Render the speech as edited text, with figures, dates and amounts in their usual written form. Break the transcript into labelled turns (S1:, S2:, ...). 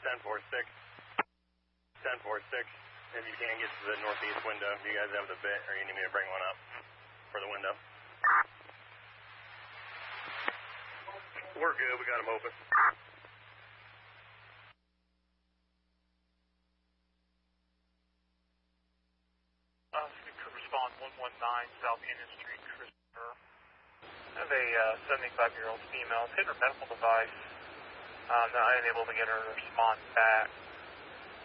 S1: 1046. 1046. If you can't get to the northeast window, do you guys have the bit, or you need me to bring one up for the window? We're good. We got them open.
S2: Respond 119 South Union Street, Christopher. I have a 75-year-old female hit her medical device. Not unable to get her to respond back.